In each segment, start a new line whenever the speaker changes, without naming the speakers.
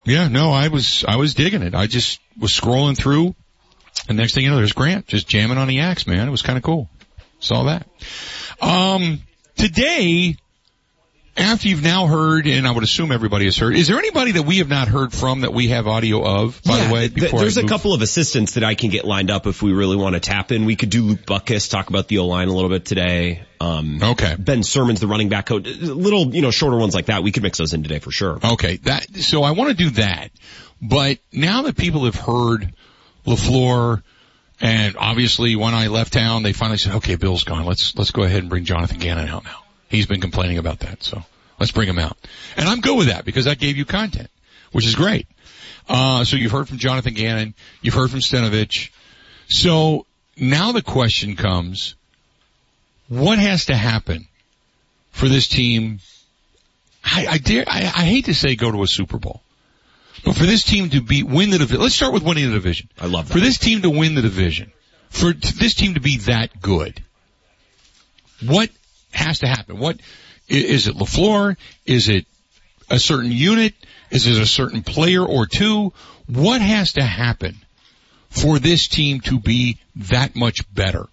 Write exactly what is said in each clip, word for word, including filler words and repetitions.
Yeah, no, I was, I was digging it. I just was scrolling through, and next thing you know, there's Grant just jamming on the axe, man. It was kind of cool. Saw that. Um, today, after you've now heard, and I would assume everybody has heard, is there anybody that we have not heard from that we have audio of, by
yeah,
the way?
Before there's a couple of assistants that I can get lined up if we really want to tap in. We could do Luke Butkus, talk about the O-line a little bit today. Um,
okay.
Ben Sermon's the running back coach. Little, you know, shorter ones like that. We could mix those in today for sure.
Okay. That, so I want to do that. But now that people have heard LaFleur, and obviously when I left town, they finally said, okay, Bill's gone. Let's, let's go ahead and bring Jonathan Gannon out now. He's been complaining about that, so let's bring him out. And I'm good with that because that gave you content, which is great. Uh, so you've heard from Jonathan Gannon. You've heard from Stenavich. So now the question comes, what has to happen for this team? I, I dare, I, I hate to say go to a Super Bowl, but for this team to be, win the division, let's start with winning the division.
I love that.
For this team to win the division, for this team to be that good, what has to happen? What, is it LaFleur? Is it a certain unit? Is it a certain player or two? What has to happen for this team to be that much better?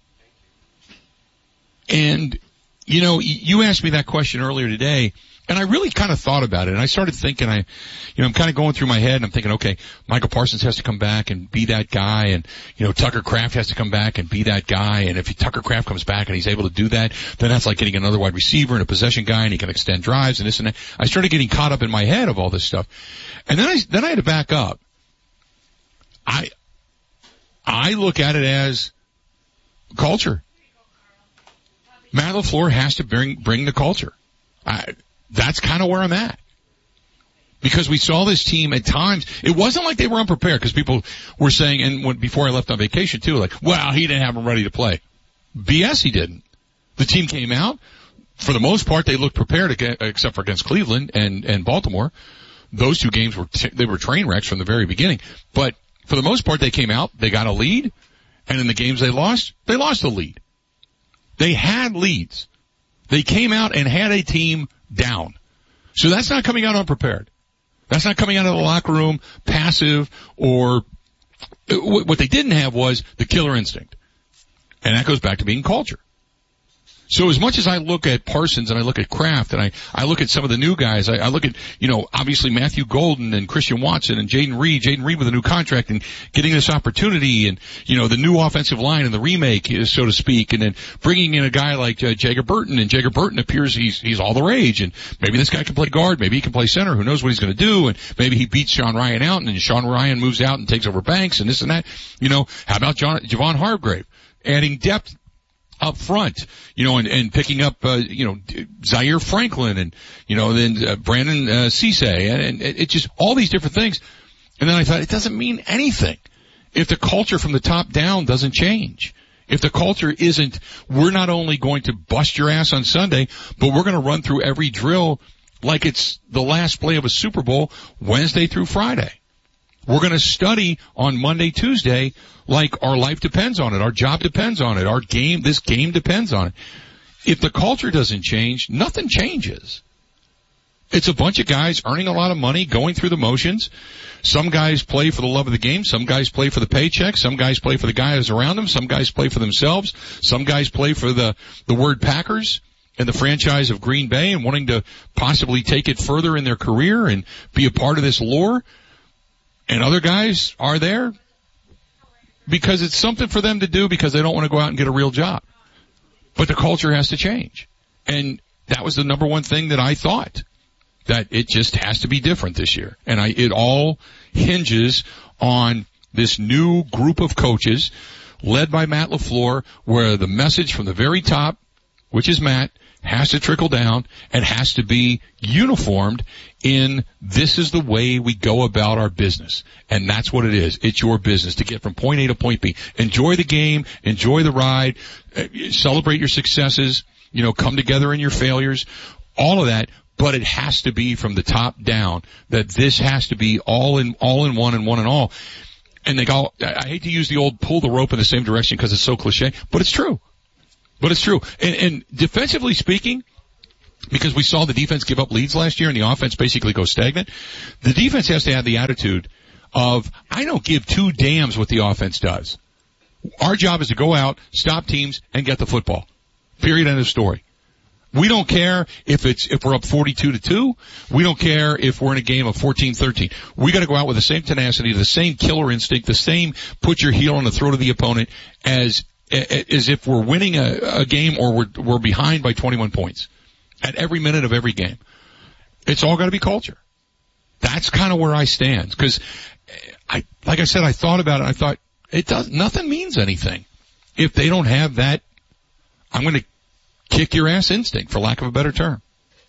And, you know, you asked me that question earlier today, and I really kind of thought about it, and I started thinking, I, you know, I'm kind of going through my head, and I'm thinking, okay, Michael Parsons has to come back and be that guy, and, you know, Tucker Kraft has to come back and be that guy, and if Tucker Kraft comes back and he's able to do that, then that's like getting another wide receiver and a possession guy, and he can extend drives and this and that. I started getting caught up in my head of all this stuff. And then I, then I had to back up. I, I look at it as culture. Matt LaFleur has to bring, bring the culture. I, That's kind of where I'm at. Because we saw this team at times, it wasn't like they were unprepared, because people were saying, and when, before I left on vacation too, like, well, he didn't have them ready to play. B S, he didn't. The team came out. For the most part, they looked prepared, against, except for against Cleveland and, and Baltimore. Those two games were, t- they were train wrecks from the very beginning. But for the most part, they came out, they got a lead, and in the games they lost, they lost the lead. They had leads. They came out and had a team down. So that's not coming out unprepared. That's not coming out of the locker room passive, or what they didn't have was the killer instinct. And that goes back to being culture. So as much as I look at Parsons and I look at Kraft and I, I look at some of the new guys, I, I look at, you know, obviously Matthew Golden and Christian Watson and Jaden Reed, Jaden Reed with a new contract and getting this opportunity, and, you know, the new offensive line and the remake, so to speak, and then bringing in a guy like uh, Jager Burton, and Jager Burton appears he's, he's all the rage, and maybe this guy can play guard, maybe he can play center, who knows what he's going to do, and maybe he beats Sean Ryan out, and then Sean Ryan moves out and takes over Banks and this and that. You know, how about John, Javon Hargrave? Adding depth up front, you know, and, and picking up, uh, you know, Zaire Franklin and, you know, then uh, Brandon uh, Cisse, and, and it just, all these different things. And then I thought, it doesn't mean anything if the culture from the top down doesn't change. If the culture isn't, we're not only going to bust your ass on Sunday, but we're going to run through every drill like it's the last play of a Super Bowl, Wednesday through Friday. We're going to study on Monday, Tuesday, like our life depends on it, our job depends on it, our game, this game depends on it. If the culture doesn't change, nothing changes. It's a bunch of guys earning a lot of money, going through the motions. Some guys play for the love of the game. Some guys play for the paycheck. Some guys play for the guys around them. Some guys play for themselves. Some guys play for the, the word Packers and the franchise of Green Bay, and wanting to possibly take it further in their career and be a part of this lore. And other guys are there because it's something for them to do, because they don't want to go out and get a real job. But the culture has to change. And that was the number one thing that I thought, that it just has to be different this year. And I, it all hinges on this new group of coaches led by Matt LaFleur, where the message from the very top, which is Matt, has to trickle down and has to be uniformed in, this is the way we go about our business. And that's what it is. It's your business to get from point A to point B. Enjoy the game, enjoy the ride, celebrate your successes, you know, come together in your failures, all of that. But it has to be from the top down, that this has to be all in, all in one and one and all. And they go, I hate to use the old pull the rope in the same direction because it's so cliche, but it's true. But it's true. And, and defensively speaking, because we saw the defense give up leads last year and the offense basically go stagnant. The defense has to have the attitude of, I don't give two damns what the offense does. Our job is to go out, stop teams, and get the football. Period, end of story. We don't care if it's, if we're up forty-two to two. We don't care if we're in a game of fourteen thirteen. We gotta go out with the same tenacity, the same killer instinct, the same put your heel on the throat of the opponent as, as if we're winning a, a game or we're, we're behind by twenty-one points at every minute of every game. It's all gotta be culture. That's kind of where I stand. Cause I, like I said, I thought about it. I thought it does, nothing means anything if they don't have that, I'm gonna kick your ass instinct, for lack of a better term.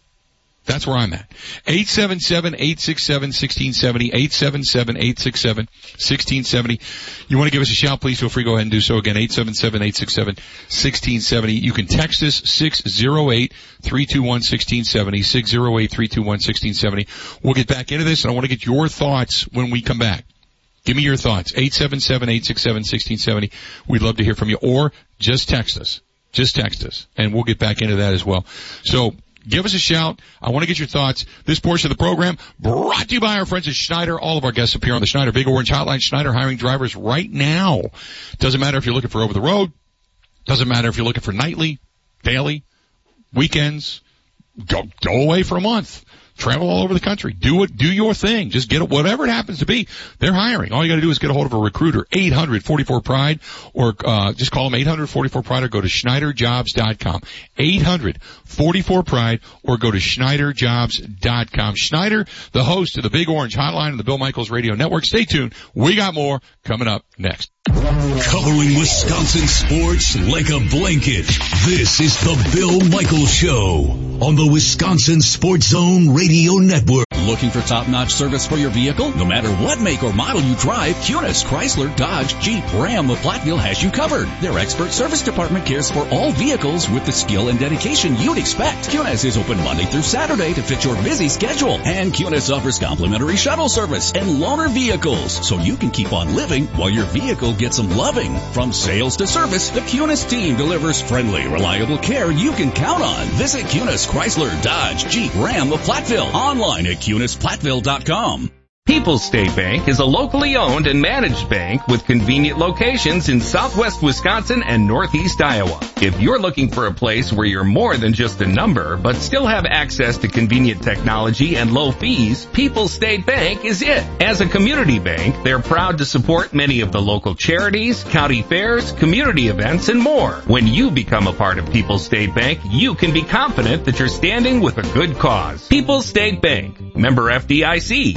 That's where I'm at. eight seven seven, eight six seven, one six seven zero, eight seven seven, eight six seven, one six seven zero. You want to give us a shout, please feel free. Go ahead and do so. Again, eight seven seven, eight six seven, one six seven zero. You can text us six oh eight, three two one, one six seven zero, six oh eight, three two one, one six seven zero. We'll get back into this, and I want to get your thoughts when we come back. Give me your thoughts. eight seven seven, eight six seven, one six seven zero. We'd love to hear from you. Or just text us. Just text us, and we'll get back into that as well. So, give us a shout. I want to get your thoughts. This portion of the program brought to you by our friends at Schneider. All of our guests appear on the Schneider Big Orange Hotline. Schneider hiring drivers right now. Doesn't matter if you're looking for over the road. Doesn't matter if you're looking for nightly, daily, weekends. Go, go away for a month. Travel all over the country. Do it, do your thing. Just get it, whatever it happens to be. They're hiring. All you gotta do is get a hold of a recruiter, eight hundred, forty-four, pride, or, uh, just call them eight hundred, forty-four, pride, or go to Schneider Jobs dot com. eight hundred, forty-four, pride, or go to Schneider Jobs dot com. Schneider, the host of the Big Orange Hotline and the Bill Michaels Radio Network. Stay tuned. We got more coming up next.
Covering Wisconsin sports like a blanket. This is the Bill Michaels Show on the Wisconsin Sports Zone Radio Network.
Looking for top-notch service for your vehicle? No matter what make or model you drive, Cunis, Chrysler, Dodge, Jeep, Ram of Platteville has you covered. Their expert service department cares for all vehicles with the skill and dedication you'd expect. Cunis is open Monday through Saturday to fit your busy schedule. And Cunis offers complimentary shuttle service and loaner vehicles, so you can keep on living while your vehicle gets some loving. From sales to service, the Cunis team delivers friendly, reliable care you can count on. Visit Cunis, Chrysler, Dodge, Jeep, Ram of Platteville. Online at Cunis Platteville dot com.
People's State Bank is a locally owned and managed bank with convenient locations in southwest Wisconsin and northeast Iowa. If you're looking for a place where you're more than just a number, but still have access to convenient technology and low fees, People's State Bank is it. As a community bank, they're proud to support many of the local charities, county fairs, community events, and more. When you become a part of People's State Bank, you can be confident that you're standing with a good cause. People's State Bank, member F D I C.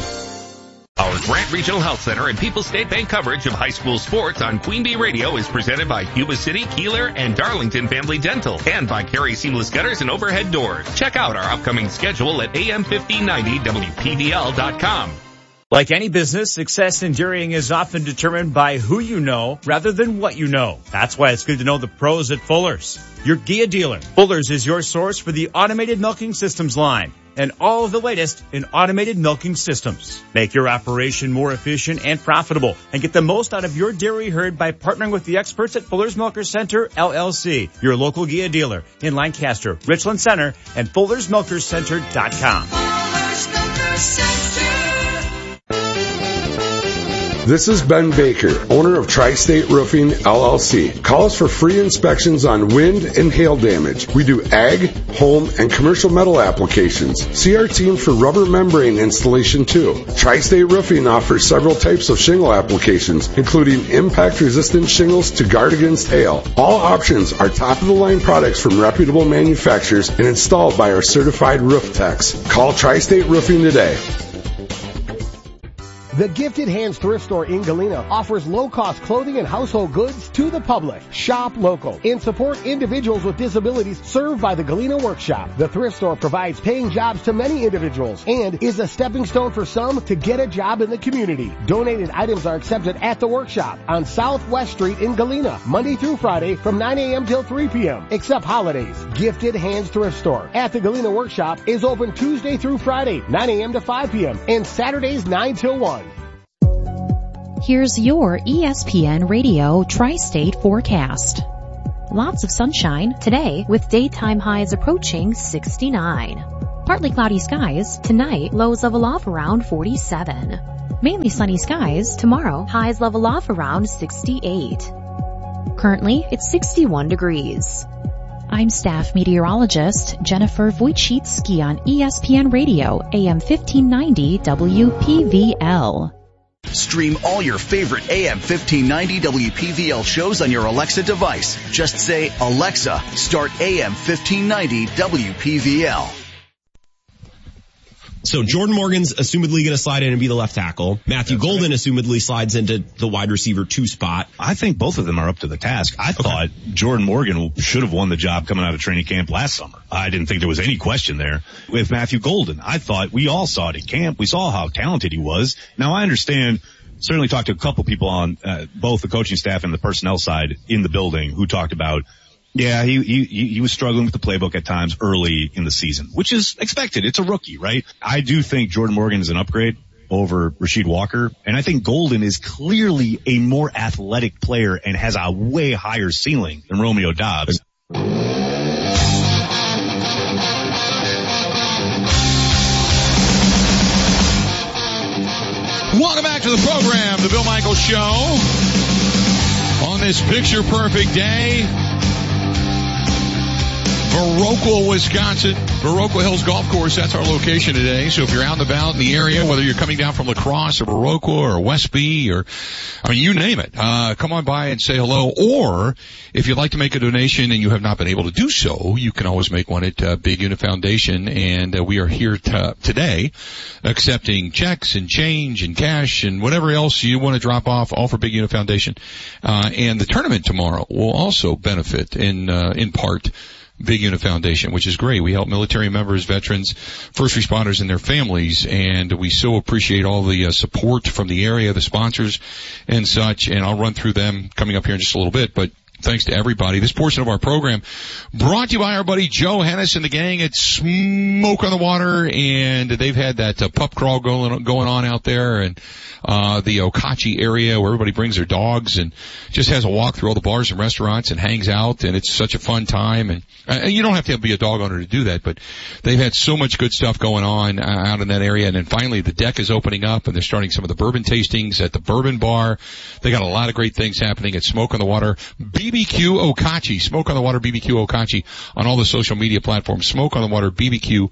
Our Grant Regional Health Center and People's State Bank coverage of high school sports on Queen Bee Radio is presented by Cuba City, Keeler, and Darlington Family Dental, and by Carey Seamless Gutters and Overhead Doors. Check out our upcoming schedule at A M fifteen ninety W P V L dot com.
Like any business, success enduring is often determined by who you know rather than what you know. That's why it's good to know the pros at Fuller's, your G I A dealer. Fuller's is your source for the automated milking systems line and all of the latest in automated milking systems. Make your operation more efficient and profitable and get the most out of your dairy herd by partnering with the experts at Fuller's Milker Center, L L C, your local G I A dealer in Lancaster, Richland Center, and Fullers Milker Center dot com. Fullers Milker Center.
This is Ben Baker, owner of Tri-State Roofing, L L C. Call us for free inspections on wind and hail damage. We do ag, home, and commercial metal applications. See our team for rubber membrane installation too. Tri-State Roofing offers several types of shingle applications, including impact-resistant shingles to guard against hail. All options are top-of-the-line products from reputable manufacturers and installed by our certified roof techs. Call Tri-State Roofing today.
The Gifted Hands Thrift Store in Galena offers low-cost clothing and household goods to the public. Shop local and support individuals with disabilities served by the Galena Workshop. The thrift store provides paying jobs to many individuals and is a stepping stone for some to get a job in the community. Donated items are accepted at the workshop on Southwest Street in Galena, Monday through Friday from nine a.m. till three p.m. except holidays. Gifted Hands Thrift Store at the Galena Workshop is open Tuesday through Friday, nine a.m. to five p.m. and Saturdays nine till one.
Here's your E S P N Radio Tri-State forecast. lots of sunshine today with daytime highs approaching sixty-nine. Partly cloudy skies tonight, lows level off around forty-seven. Mainly sunny skies tomorrow, highs level off around sixty-eight. Currently, it's sixty-one degrees. I'm staff meteorologist Jennifer Wojcicki on E S P N Radio, A M fifteen ninety W P V L.
Stream all your favorite A M fifteen ninety W P V L shows on your Alexa device. Just say, Alexa, start A M fifteen ninety W P V L.
So Jordan Morgan's assumedly going to slide in and be the left tackle. Matthew That's Golden right. assumedly slides into the wide receiver two spot.
I think both of them are up to the task. I okay. thought Jordan Morgan should have won the job coming out of training camp last summer. I didn't think there was any question there with Matthew Golden. I thought we all saw it at camp. We saw how talented he was. Now I understand, certainly talked to a couple people on uh, both the coaching staff and the personnel side in the building who talked about Yeah, he, he, he was struggling with the playbook at times early in the season, which is expected. It's a rookie, right? I do think Jordan Morgan is an upgrade over Rasheed Walker. And I think Golden is clearly a more athletic player and has a way higher ceiling than Romeo Doubs.
Welcome back to the program, The Bill Michaels Show. On this picture-perfect day, Viroqua, Wisconsin, Viroqua Hills Golf Course, that's our location today. So if you're out and about in the area, whether you're coming down from La Crosse or Viroqua or Westby or, I mean, you name it, uh, come on by and say hello. Or if you'd like to make a donation and you have not been able to do so, you can always make one at uh, Big Unit Foundation. And uh, we are here to, today accepting checks and change and cash and whatever else you want to drop off, all for Big Unit Foundation. Uh, and the tournament tomorrow will also benefit in, uh, in part Big Unit Foundation, which is great. We help military members, veterans, first responders, and their families, and we so appreciate all the uh, support from the area, the sponsors, and such. And I'll run through them coming up here in just a little bit, but thanks to everybody. This portion of our program brought to you by our buddy Joe Hennis and the gang at Smoke on the Water, and they've had that uh, pup crawl going going on out there, and uh the Okachi area where everybody brings their dogs and just has a walk through all the bars and restaurants and hangs out, and it's such a fun time. And uh, you don't have to be a dog owner to do that, but they've had so much good stuff going on uh, out in that area. And then finally the deck is opening up, and they're starting some of the bourbon tastings at the Bourbon Bar. They got a lot of great things happening at Smoke on the Water B B Q Okachi. Smoke on the Water B B Q Okachi on all the social media platforms. Smoke on the Water B B Q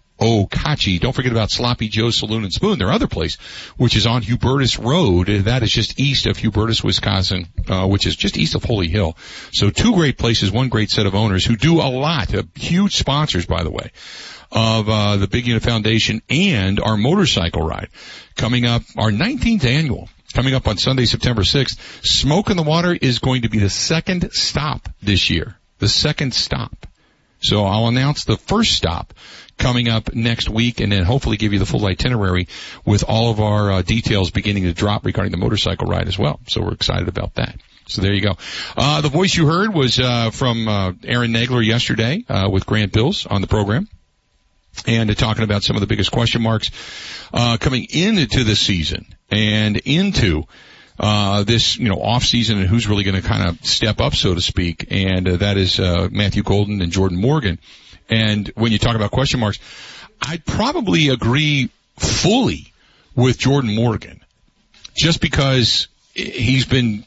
Okachi. Don't forget about Sloppy Joe's Saloon and Spoon, their other place, which is on Hubertus Road. That is just east of Hubertus, Wisconsin, uh, which is just east of Holy Hill. So two great places, one great set of owners who do a lot, uh, huge sponsors, by the way, of uh the Big Unit Foundation and our motorcycle ride coming up, our nineteenth annual. Coming up on Sunday, September sixth, Smoke on the Water is going to be the second stop this year. The second stop. So I'll announce the first stop coming up next week, and then hopefully give you the full itinerary with all of our uh, details beginning to drop regarding the motorcycle ride as well. So we're excited about that. So there you go. Uh, the voice you heard was uh, from uh, Aaron Nagler yesterday uh, with Grant Bills on the program. And uh, talking about some of the biggest question marks uh coming into the season and into uh this, you know, off season, and who's really going to kind of step up, so to speak. And uh, that is uh Matthew Golden and Jordan Morgan. And when you talk about question marks, I'd probably agree fully with Jordan Morgan, just because he's been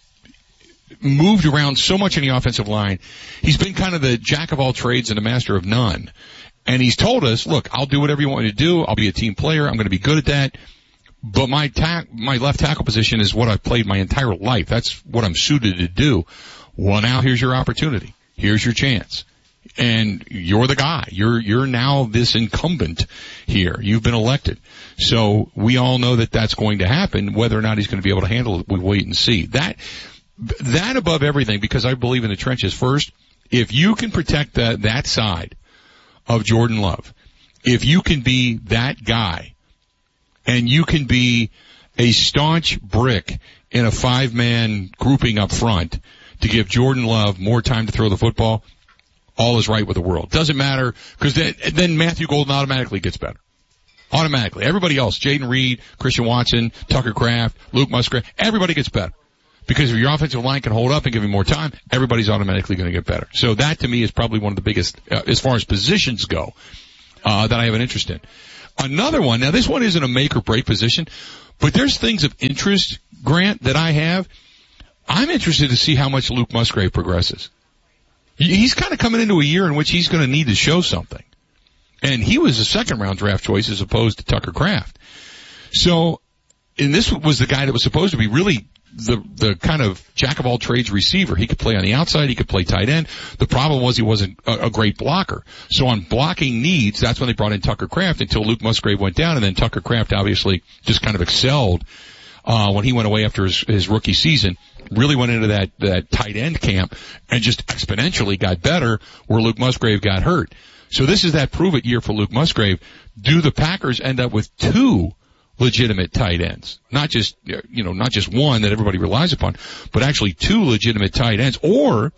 moved around so much in the offensive line. He's been kind of the jack of all trades and the master of none. And he's told us, look, I'll do whatever you want me to do. I'll be a team player. I'm going to be good at that. But my tack, my left tackle position is what I've played my entire life. That's what I'm suited to do. Well, now here's your opportunity. Here's your chance. And you're the guy. You're, you're now this incumbent here. You've been elected. So we all know that that's going to happen. Whether or not he's going to be able to handle it, we wait and see. That, that above everything, because I believe in the trenches first. If you can protect that, that side of Jordan Love, if you can be that guy, and you can be a staunch brick in a five-man grouping up front to give Jordan Love more time to throw the football, all is right with the world. Doesn't matter, because then, then Matthew Golden automatically gets better. Automatically. Everybody else, Jaden Reed, Christian Watson, Tucker Kraft, Luke Musgrave, everybody gets better. Because if your offensive line can hold up and give you more time, everybody's automatically going to get better. So that to me is probably one of the biggest, uh, as far as positions go, uh, that I have an interest in. Another one, now this one isn't a make or break position, but there's things of interest, Grant, that I have. I'm interested to see how much Luke Musgrave progresses. He's kind of coming into a year in which he's going to need to show something. And he was a second round draft choice as opposed to Tucker Kraft. So, and this was the guy that was supposed to be really the, the kind of jack of all trades receiver. He could play on the outside, he could play tight end. The problem was he wasn't a, a great blocker. So on blocking needs, that's when they brought in Tucker Kraft until Luke Musgrave went down, and then Tucker Kraft obviously just kind of excelled, uh, when he went away after his, his rookie season. Really went into that, that tight end camp and just exponentially got better where Luke Musgrave got hurt. So this is that prove it year for Luke Musgrave. Do the Packers end up with two legitimate tight ends? Not just, you know, not just one that everybody relies upon, but actually two legitimate tight ends. Or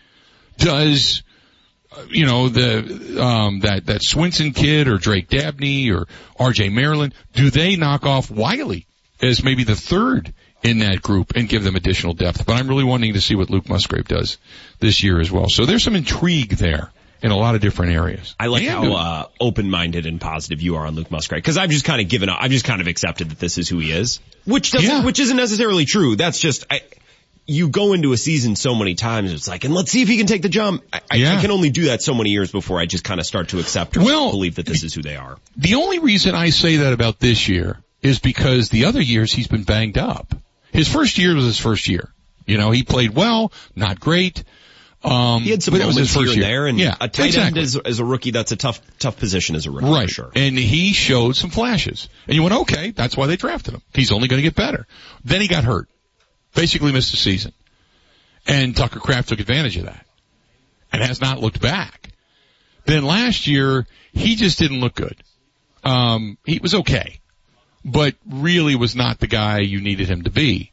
does, you know, the, um, that, that Swinson kid or Drake Dabney or R J Maryland, do they knock off Wiley as maybe the third in that group and give them additional depth? But I'm really wanting to see what Luke Musgrave does this year as well. So there's some intrigue there in a lot of different areas.
I like
and,
how uh open-minded and positive you are on Luke Musgrave, because I've just kind of given up. I've just kind of accepted that this is who he is, which doesn't,
yeah.
which isn't necessarily true. That's just I, you go into a season so many times. It's like, and let's see if he can take the jump. I,
yeah.
I can only do that so many years before I just kind of start to accept or
well,
believe that this is who they are.
The only reason I say that about this year is because the other years he's been banged up. His first year was his first year. You know, he played well, not great. Um,
he had some moments here and there, and
yeah,
a tight
exactly.
end as, as a rookie, that's a tough, tough position as a rookie,
right.
for sure.
And he showed some flashes. And you went, okay, that's why they drafted him. He's only going to get better. Then he got hurt. Basically missed the season. And Tucker Kraft took advantage of that. And has not looked back. Then last year, he just didn't look good. Um, he was okay. But really was not the guy you needed him to be.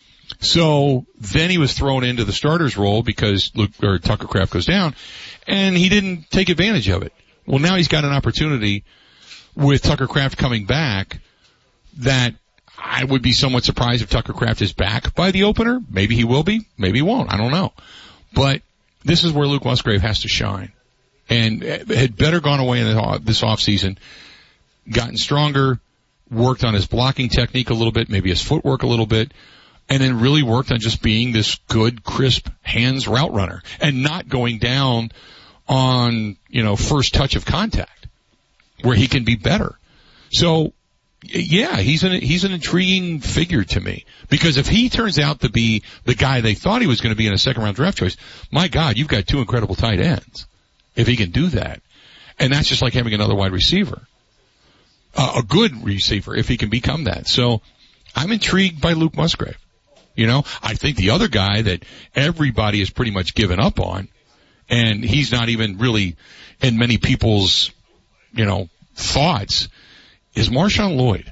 So then he was thrown into the starter's role because Luke or Tucker Kraft goes down, and he didn't take advantage of it. Well, now he's got an opportunity with Tucker Kraft coming back that I would be somewhat surprised if Tucker Kraft is back by the opener. Maybe he will be, maybe he won't. I don't know. But this is where Luke Musgrave has to shine, and had better gone away in this offseason, gotten stronger, worked on his blocking technique a little bit, maybe his footwork a little bit, and then really worked on just being this good, crisp hands route runner and not going down on, you know, first touch of contact where he can be better. So, yeah, he's an, he's an intriguing figure to me, because if he turns out to be the guy they thought he was going to be in a second round draft choice, my God, you've got two incredible tight ends if he can do that. And that's just like having another wide receiver, uh, a good receiver if he can become that. So I'm intrigued by Luke Musgrave. You know, I think the other guy that everybody has pretty much given up on, and he's not even really in many people's, you know, thoughts, is Marshawn Lloyd.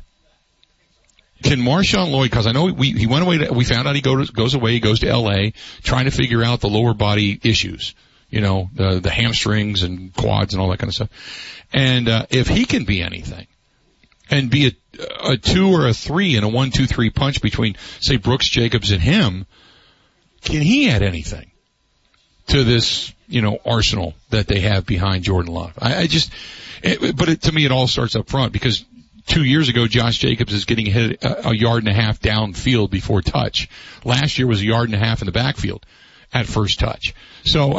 Can Marshawn Lloyd, because I know we, he went away, to, we found out he goes, goes away, he goes to L A, trying to figure out the lower body issues, you know, the, the hamstrings and quads and all that kind of stuff. And, uh, if he can be anything, and be a, a two or a three in a one, two, three punch between, say, Brooks, Jacobs, and him, can he add anything to this, you know, arsenal that they have behind Jordan Love? I, I just, it, but it, to me, it all starts up front, because two years ago, Josh Jacobs is getting hit a, a yard and a half downfield before touch. Last year was a yard and a half in the backfield at first touch. So